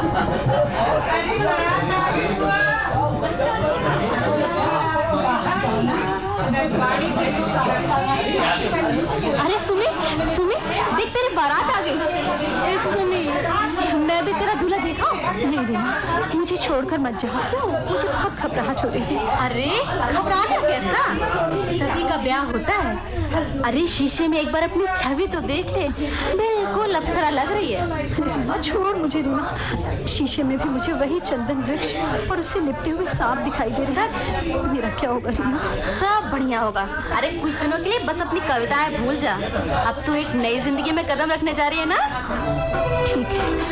अरे सुमी, सुमी, देख तेरी बारात आ गई। सुमी, मैं भी तेरा दूल्हा देखा। नहीं रीमा, मुझे छोड़कर मत जाओ। क्यों? मुझे बहुत घबराहट हो रही है। अरे घबराहट कैसा? सभी का ब्याह होता है। अरे शीशे में एक बार अपनी छवि तो देख ले, बिल्कुल अप्सरा लग रही है। रीमा छोड़ मुझे रीमा, शीशे में भी मुझे वही चंदन वृक्ष और उससे लिपटे हुए सांप दिखाई दे रहे हैं। मेरा क्या होगा रीमा? सब बढ़िया होगा। अरे कुछ दिनों के लिए बस अपनी कविताएं भूल जा। अब तू एक नई जिंदगी में कदम रखने जा रही है ना। ठीक है।